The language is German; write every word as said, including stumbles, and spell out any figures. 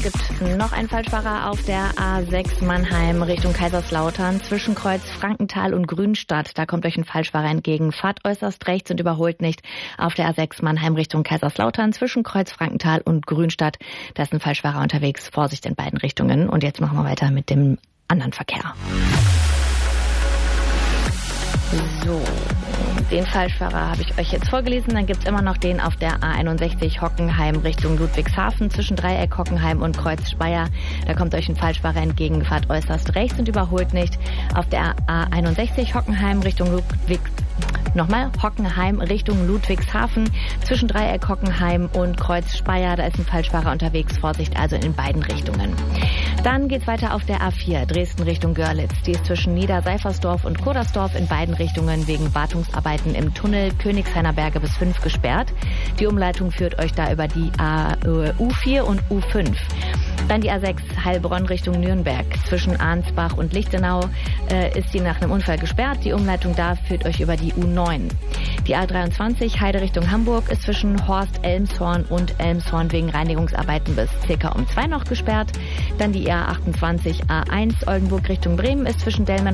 gibt noch einen Falschfahrer auf der A sechs Mannheim Richtung Kaiserslautern zwischen Kreuz Frankenthal und Grünstadt. Da kommt euch ein Falschfahrer entgegen. Fahrt äußerst rechts und überholt nicht auf der A sechs Mannheim Richtung Kaiserslautern zwischen Kreuz Frankenthal und Grünstadt. Da ist ein Falschfahrer unterwegs. Vorsicht in beiden Richtungen. Und jetzt machen wir weiter mit dem anderen Verkehr. So, den Falschfahrer habe ich euch jetzt vorgelesen. Dann gibt's immer noch den auf der A einundsechzig Hockenheim Richtung Ludwigshafen zwischen Dreieck Hockenheim und Kreuz Speyer. Da kommt euch ein Falschfahrer entgegen, fahrt äußerst rechts und überholt nicht. Auf der A einundsechzig Hockenheim Richtung Ludwigs... Nochmal, Hockenheim Richtung Ludwigshafen zwischen Dreieck Hockenheim und Kreuz Speyer. Da ist ein Falschfahrer unterwegs. Vorsicht also in beiden Richtungen. Dann geht's weiter auf der A vier Dresden Richtung Görlitz. Die ist zwischen Niederseifersdorf und Kodersdorf in beiden Richtungen wegen Wartungsarbeiten im Tunnel Königshainer Berge bis fünf gesperrt. Die Umleitung führt euch da über die A, äh, U vier und U fünf. Dann die A sechs Heilbronn Richtung Nürnberg. Zwischen Arnsbach und Lichtenau äh, ist sie nach einem Unfall gesperrt. Die Umleitung da führt euch über die U neun. Die A dreiundzwanzig Heide Richtung Hamburg ist zwischen Horst Elmshorn und Elmshorn wegen Reinigungsarbeiten bis circa um zwei noch gesperrt. Dann die A achtundzwanzig A eins Oldenburg Richtung Bremen ist zwischen Delmenhorst